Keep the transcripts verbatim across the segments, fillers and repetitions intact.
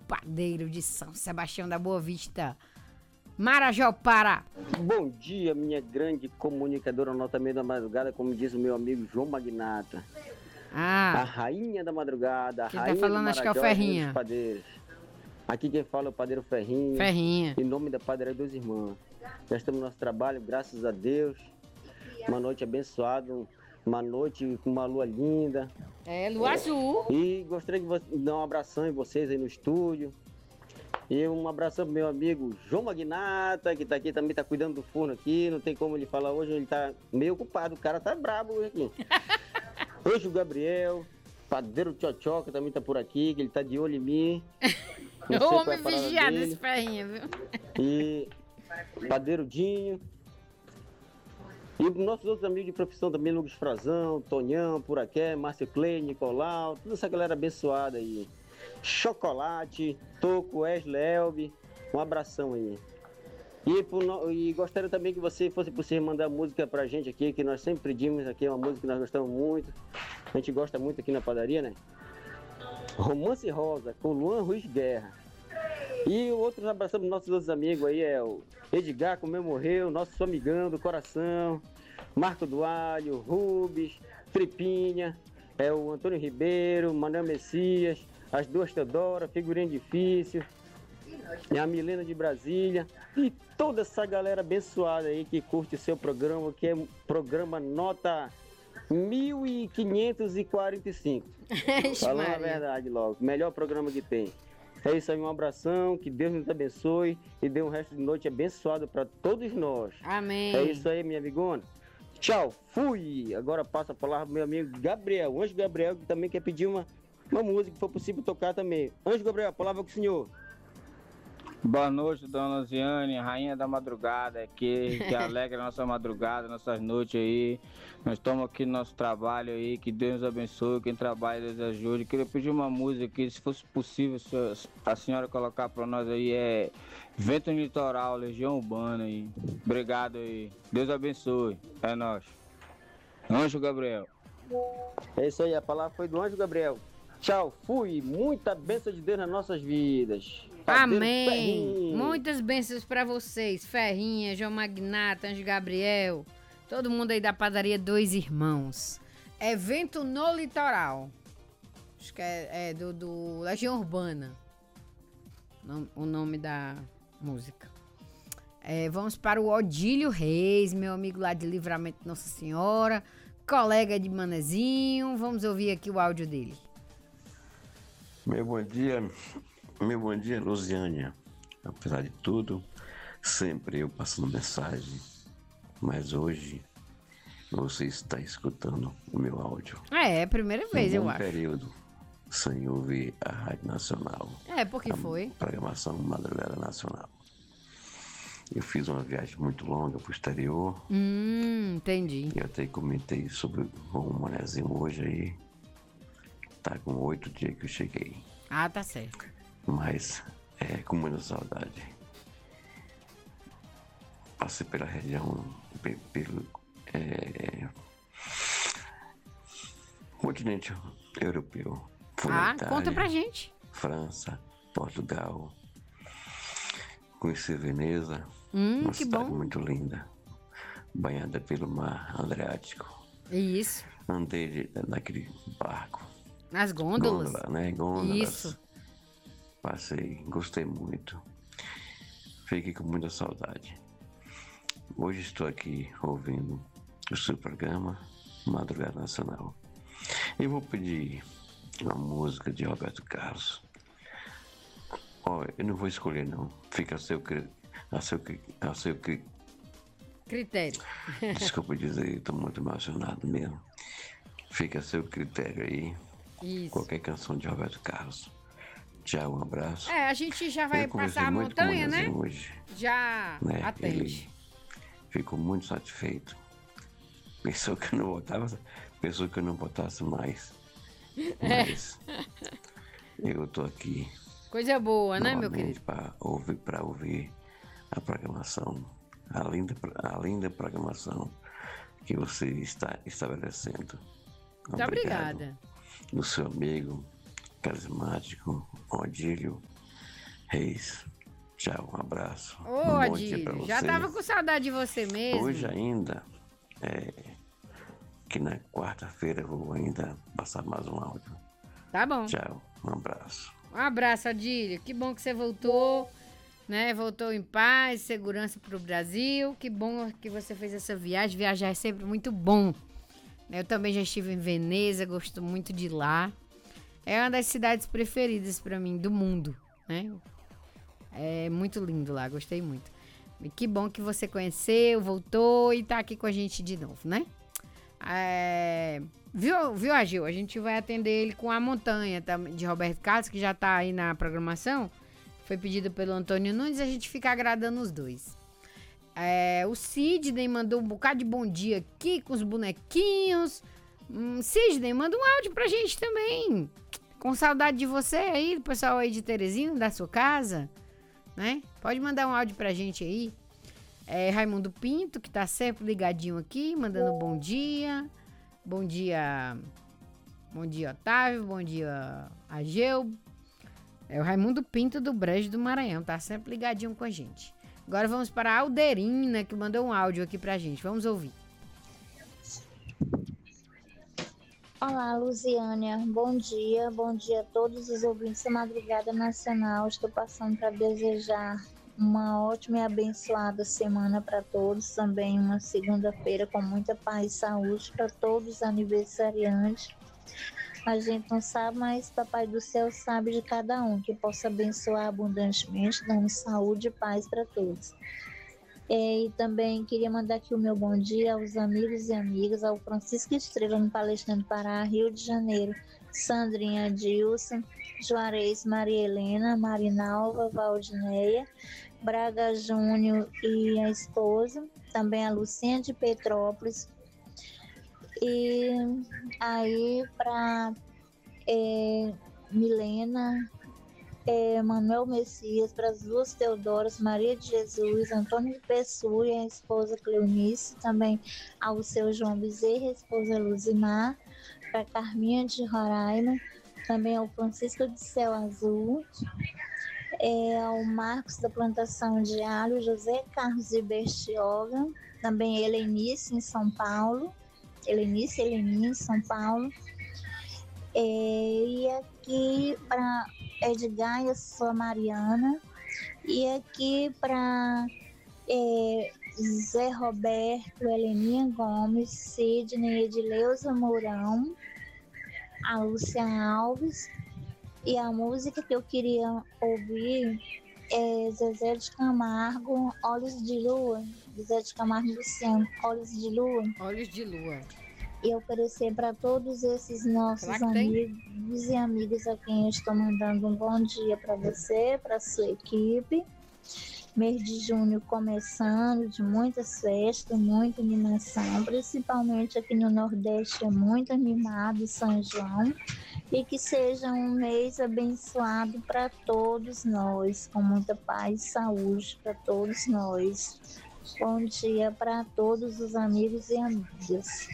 padeiro de São Sebastião da Boa Vista, Marajó, Pará. Bom dia, minha grande comunicadora nota meio da madrugada, como diz o meu amigo João Magnata. Ah, a rainha da madrugada, a quem tá rainha falando do acho que é o Marajó, Ferrinha. dos padeiros. Aqui quem fala é o padeiro Ferrinha. Ferrinha. Em nome da padaria dos irmãos. Já estamos no nosso trabalho, graças a Deus. Uma noite abençoada, uma noite com uma lua linda. É, lua azul. E gostaria de dar um abração em vocês aí no estúdio. E um abração pro meu amigo João Magnata, que tá aqui, também tá cuidando do forno aqui. Não tem como ele falar hoje, ele tá meio ocupado. O cara tá brabo hoje aqui. Hoje o Gabriel, padeiro Tchotchó, que também tá por aqui, que ele tá de olho em mim. O homem vigiado desse Ferrinha, viu? E padeiro Dinho. E os nossos outros amigos de profissão também, Lucas Frazão, Tonhão, Puraqué, Márcio Clay, Nicolau, toda essa galera abençoada aí. Chocolate, Toco, Wesley, Elbe, um abração aí. E, por, e gostaria também que você fosse possível mandar música pra gente aqui, que nós sempre pedimos aqui, é uma música que nós gostamos muito. A gente gosta muito aqui na padaria, né? Romance Rosa, com Luan Ruiz Guerra. E outros abraçamos dos nossos outros amigos aí, é o Edgar, como eu morreu, nosso amigão do coração, Marco Dualho, Rubens, Tripinha, é o Antônio Ribeiro, Manuel Messias, as duas Teodora, Figurinha Difícil, e a Milena de Brasília, e toda essa galera abençoada aí que curte o seu programa, que é o programa nota mil quinhentos e quarenta e cinco. Falando a verdade logo, melhor programa que tem. É isso aí, um abração, que Deus nos abençoe e dê um resto de noite abençoado para todos nós. Amém. É isso aí, minha amigona. Tchau, fui! Agora passa a palavra pro meu amigo Gabriel, Anjo Gabriel, que também quer pedir uma, uma música que for possível tocar também. Anjo Gabriel, a palavra com o senhor. Boa noite, dona Luziane, rainha da madrugada aqui, que alegra a nossa madrugada, nossas noites aí. Nós estamos aqui no nosso trabalho aí, que Deus nos abençoe, quem trabalha, Deus ajude. Queria pedir uma música aqui, se fosse possível, a senhora colocar para nós aí, é Vento no Litoral, Legião Urbana aí. Obrigado aí, Deus abençoe, é nóis. Anjo Gabriel. É isso aí, a palavra foi do Anjo Gabriel. Tchau, fui, muita bênção de Deus nas nossas vidas. Padeiro Amém. Ferrinho. Muitas bênçãos pra vocês, Ferrinha, João Magnata, Anjo Gabriel, todo mundo aí da padaria Dois Irmãos. Evento no Litoral. Acho que é, é do, do Legião Urbana, o nome da música. É, vamos para o Odílio Reis, meu amigo lá de Livramento Nossa Senhora, colega de Manezinho. Vamos ouvir aqui o áudio dele. Meu bom dia, meu bom dia, Luziânia. Apesar de tudo, sempre eu passando mensagem, mas hoje você está escutando o meu áudio. É, é a primeira vez, eu um acho. período sem ouvir a Rádio Nacional. É, porque foi. Programação Madrugada Nacional. Eu fiz uma viagem muito longa para o exterior. Hum, entendi. E eu até comentei sobre o Manezinho hoje aí. Tá com oito dias que eu cheguei. Ah, tá certo. Mas é com muita saudade. Passei pela região, pelo é, continente europeu. Fui Ah, Itália, conta pra gente. França, Portugal. Conheci Veneza, Hum, uma que cidade bom. muito linda, banhada pelo mar Adriático. Isso. Andei de, naquele barco. Nas gôndolas. Gôndola, né? Gôndolas. Isso. Passei, gostei muito. Fiquei com muita saudade. Hoje estou aqui ouvindo o seu programa Madrugada Nacional. Eu vou pedir uma música de Roberto Carlos. Oh, eu não vou escolher não. Fica a seu, a seu, a seu critério. Desculpa dizer, estou muito emocionado mesmo. Fica a seu critério aí. Isso. Qualquer canção de Roberto Carlos. Tchau, um abraço. É, a gente já vai Eu conversei passar a muito com o montanha, né? Manezinho hoje, Já né? atende. Ele ficou muito satisfeito. Pensou que eu não botava, pensou que eu não botasse mais. Mas eu tô aqui. Coisa boa, né, meu querido? Para ouvir, para ouvir a programação, a linda, a linda programação que você está estabelecendo. Muito obrigada. Do seu amigo carismático, Odílio Reis. Tchau, um abraço. Ô, um bom dia pra Adílio, vocês. já tava com saudade de você mesmo. Hoje ainda, é, que na quarta-feira eu vou ainda passar mais um áudio. Tá bom. Tchau, um abraço. Um abraço, Adílio. Que bom que você voltou, né? Voltou em paz, segurança pro Brasil. Que bom que você fez essa viagem. Viajar é sempre muito bom. Eu também já estive em Veneza, gosto muito de lá. É uma das cidades preferidas para mim do mundo, né? É muito lindo lá, gostei muito. E que bom que você conheceu, voltou e tá aqui com a gente de novo, né? É... Viu, viu, Agil? A gente vai atender ele com A Montanha, tá, de Roberto Carlos, que já tá aí na programação. Foi pedido pelo Antônio Nunes, a gente fica agradando os dois. É, o Sidney mandou um bocado de bom dia aqui com os bonequinhos. Hum, Sidney, manda um áudio pra gente também. Com saudade de você aí, do pessoal aí de Teresina, da sua casa, né? Pode mandar um áudio pra gente aí. É, Raimundo Pinto, que tá sempre ligadinho aqui, mandando um bom dia. Bom dia, bom dia, Otávio. Bom dia, Ageu. É o Raimundo Pinto do Brejo do Maranhão, tá sempre ligadinho com a gente. Agora vamos para a Alderina, que mandou um áudio aqui pra gente. Vamos ouvir. Olá, Luziânia. Bom dia. Bom dia a todos os ouvintes da Madrugada Nacional. Estou passando para desejar uma ótima e abençoada semana para todos. Também uma segunda-feira com muita paz e saúde para todos os aniversariantes. A gente não sabe, mas Papai do Céu sabe de cada um, que possa abençoar abundantemente, dando saúde e paz para todos. É, e também queria mandar aqui o meu bom dia aos amigos e amigas, ao Francisco Estrela, no Palestrante Pará, Rio de Janeiro, Sandrinha Dilson, Juarez Maria Helena, Marinalva, Valdineia, Braga Júnior e a esposa, também a Lucinha de Petrópolis. E aí para é, Milena, é, Manuel Messias, para as duas Teodoras, Maria de Jesus, Antônio de Pessoa e a esposa Cleonice, também ao seu João Bezerra, a esposa Luzimar, para Carminha de Roraima, também ao Francisco de Céu Azul, é, ao Marcos da Plantação de Alho, José Carlos de Bertioga, também Helenice em São Paulo, Helenice, Heleninha em São Paulo, é, e aqui para Edgar e a sua Mariana, e aqui para é, Zé Roberto, Heleninha Gomes, Sidney, Edileuza Mourão, a Lúcia Alves, e a música que eu queria ouvir é Zezé de Camargo, Olhos de Lua, Zezé de Camargo e Luciano, Olhos de Lua. Olhos de Lua. E oferecer para todos esses nossos Será que tem? amigos e amigas a quem eu estou mandando um bom dia para você, para sua equipe. Mês de junho começando, de muitas festas, muita animação, principalmente aqui no Nordeste é muito animado, São João. E que seja um mês abençoado para todos nós, com muita paz e saúde para todos nós. Bom dia para todos os amigos e amigas.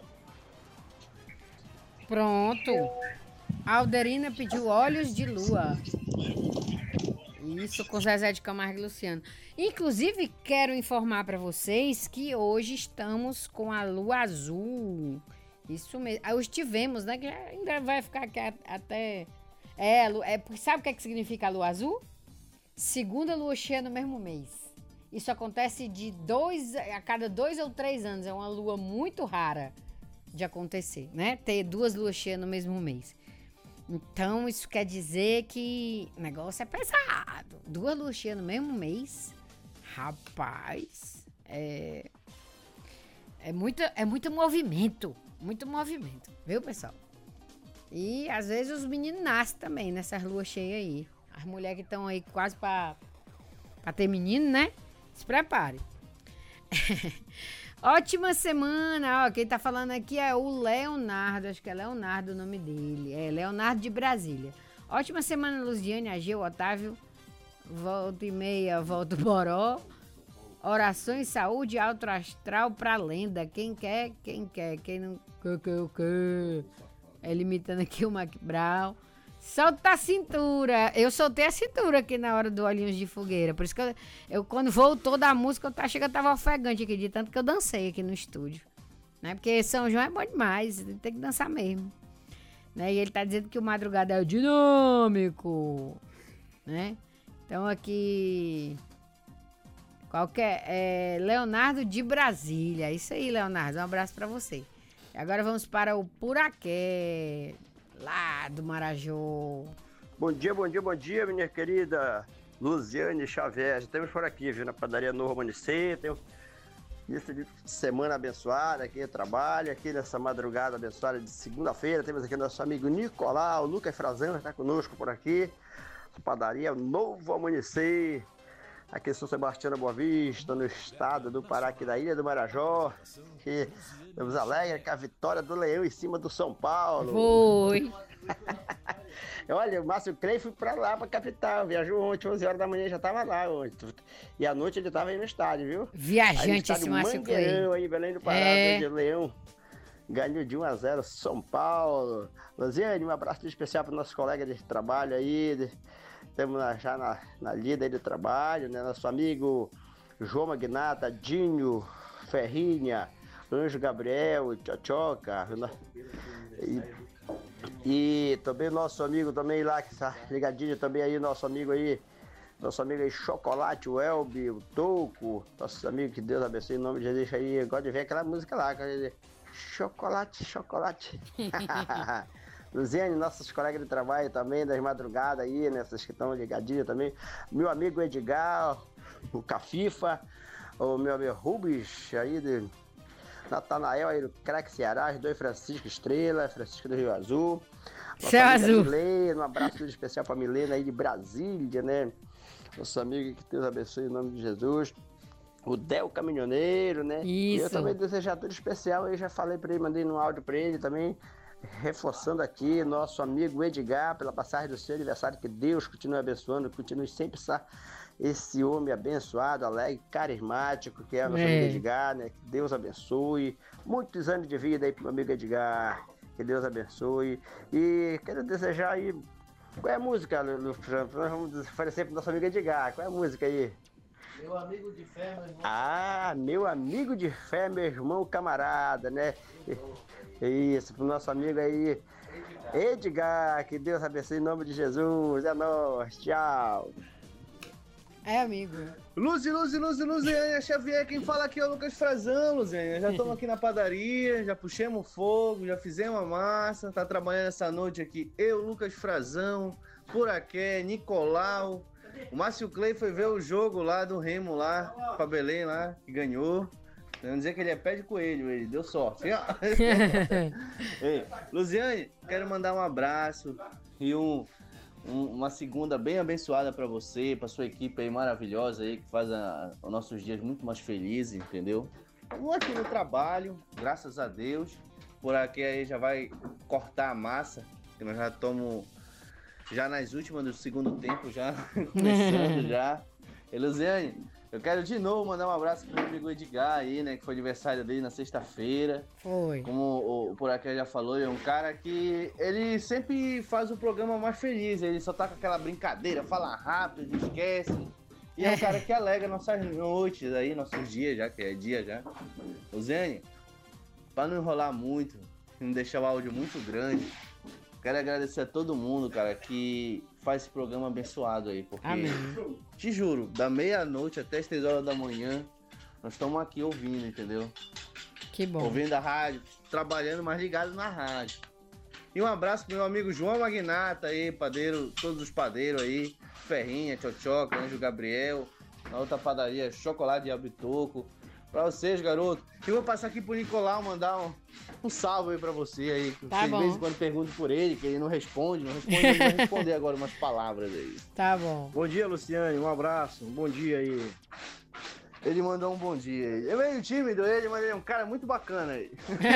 Pronto. A Alderina pediu Olhos de Lua. Isso, com Zezé de Camargo e Luciano. Inclusive, quero informar para vocês que hoje estamos com a lua azul. Isso mesmo. Ah, hoje tivemos, né? Que ainda vai ficar aqui até... É, é, sabe o que, é que significa a lua azul? Segunda lua cheia no mesmo mês. Isso acontece de dois, a cada dois ou três anos. É uma lua muito rara de acontecer, né? Ter duas luas cheias no mesmo mês. Então, isso quer dizer que o negócio é pesado. Duas luas cheias no mesmo mês. Rapaz, é... É muito, é muito movimento. Muito movimento, viu, pessoal? E, às vezes, os meninos nascem também nessas luas cheias aí. As mulheres que estão aí quase pra, pra ter menino, né? Se prepare. Ótima semana. Ó, quem tá falando aqui é o Leonardo. Acho que é Leonardo o nome dele. É Leonardo de Brasília. Ótima semana, Luziane, Ageu, Otávio. Volta e meia, volta o Boró. Orações, saúde, alto astral pra lenda. Quem quer, quem quer. Quem não quer, quer, quer. É limitando aqui o Mac Brown. Solta a cintura. Eu soltei a cintura aqui na hora do Olhinhos de Fogueira. Por isso que eu, eu quando voltou da música, eu tá, chega, eu tava ofegante aqui, de tanto que eu dancei aqui no estúdio. Né? Porque São João é bom demais, tem que dançar mesmo. Né? E ele tá dizendo que o Madrugada é o dinâmico. Né? Então aqui... Qualquer... É Leonardo de Brasília. Isso aí, Leonardo. Um abraço pra você. Agora vamos para o Puraqué. Lá do Marajó. Bom dia, bom dia, bom dia, minha querida Luziane Xavier. Estamos por aqui, viu, na padaria Novo Amanhecer. Tem início de semana abençoada aqui, trabalho aqui nessa madrugada abençoada de segunda-feira. Temos aqui nosso amigo Nicolau, Lucas Frazão, está conosco por aqui. Padaria Novo Amanhecer, aqui em São Sebastião da Boa Vista, no estado do Pará, aqui da Ilha do Marajó. Que estamos alegres com a vitória do Leão em cima do São Paulo. Foi. Olha, o Márcio Clay foi pra lá, pra capital. Viajou ontem, onze horas da manhã, já tava lá ontem. E à noite ele tava aí no estádio, viu? Viajante esse Márcio Clay. Aí, Belém do Pará, é. O Leão ganhou de um a zero São Paulo. Luziane, um abraço especial para nossos colegas de trabalho aí. Estamos já na, na lida aí do trabalho, né? Nosso amigo João Magnata, Dinho, Ferrinha, Anjo Gabriel, Tchotchoca. E, e também nosso amigo também lá, que está ligadinho também aí, nosso amigo aí, nosso amigo aí, Chocolate, o Elbi, o Touco, nossos amigos, que Deus abençoe em nome de Jesus aí. Eu gosto de ver aquela música lá, quer dizer, chocolate, chocolate. Luziane, nossos colegas de trabalho também, das madrugadas aí, nessas que estão ligadinhas também. Meu amigo Edgar, o Cafifa, o meu amigo Rubens aí de Natanael aí do Crack Ceará, os dois Francisco Estrela, Francisco do Rio Azul. Céu Azul. Milena, um abraço especial pra Milena aí de Brasília, né? Nosso amigo, que Deus abençoe em nome de Jesus. O Del Caminhoneiro, né? Isso. E eu também desejar tudo especial, eu já falei pra ele, mandei no áudio pra ele também. Reforçando aqui, nosso amigo Edgar, pela passagem do seu aniversário, que Deus continue abençoando, continue sempre essa, esse homem abençoado, alegre, carismático, que é o nosso é. amigo Edgar, né? Que Deus abençoe, muitos anos de vida aí pro meu amigo Edgar, que Deus abençoe. E quero desejar aí, qual é a música, Lu? Nós vamos oferecer pro nosso amigo Edgar, qual é a música aí? Meu amigo de fé, meu irmão. Ah, meu amigo de fé, meu irmão camarada, né? Isso, pro nosso amigo aí, Edgar, que Deus abençoe em nome de Jesus. É nóis, tchau. É, amigo. Luzi, Luzi, Luzi, Luziane Xavier, quem fala aqui é o Lucas Frazão, Luziane. Já estamos aqui na padaria, já puxamos fogo, já fizemos a massa, tá trabalhando essa noite aqui. Eu, Lucas Frazão, Puraqué, Nicolau. O Márcio Clay foi ver o jogo lá do Remo lá, pra Belém lá, que ganhou. Vamos dizer que ele é pé de coelho, ele deu sorte. Ei, Luziane, quero mandar um abraço e um, um, uma segunda bem abençoada pra você, pra sua equipe aí maravilhosa aí, que faz a, os nossos dias muito mais felizes, entendeu? Estamos aqui no trabalho, graças a Deus. Por aqui aí já vai cortar a massa, que nós já estamos já nas últimas do segundo tempo, já começando já. E Luziane, eu quero de novo mandar um abraço pro meu amigo Edgar aí, né? Que foi aniversário dele na sexta-feira. Foi. Como o, o Puraqué já falou, ele é um cara que ele sempre faz o programa mais feliz. Ele só tá com aquela brincadeira, fala rápido, esquece. E é, é um cara que alegra nossas noites aí, nossos dias já, que é dia já. Luziane, pra não enrolar muito, não deixar o áudio muito grande, quero agradecer a todo mundo, cara, que faz esse programa abençoado aí, porque, amém, te juro, da meia-noite até as três horas da manhã, nós estamos aqui ouvindo, entendeu? Que bom. Ouvindo a rádio, trabalhando, mas ligado na rádio. E um abraço pro meu amigo João Magnata aí, padeiro, todos os padeiros aí, Ferrinha, Tchotchoca, Anjo Gabriel, na outra padaria, Chocolate de Abitoco. Pra vocês, garoto. E vou passar aqui pro Nicolau, mandar um, um salve aí pra você aí. Tá bom. De vez em quando pergunto por ele, que ele não responde, não responde, ele vai responder agora umas palavras aí. Tá bom. Bom dia, Luciane, um abraço, um bom dia aí. Ele mandou um bom dia aí. É meio tímido ele, mas ele é um cara muito bacana aí.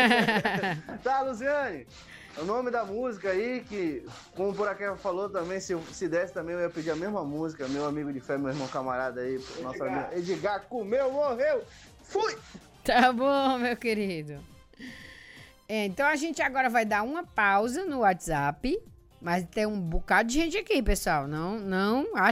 Tá, Luciane? O nome da música aí, que, como por aqui falou também, se, se desse também eu ia pedir a mesma música, meu amigo de fé, meu irmão camarada aí, nosso amigo Edgar, comeu, morreu, fui! Tá bom, meu querido. É, então a gente agora vai dar uma pausa no WhatsApp, Mas tem um bocado de gente aqui, pessoal. Não, não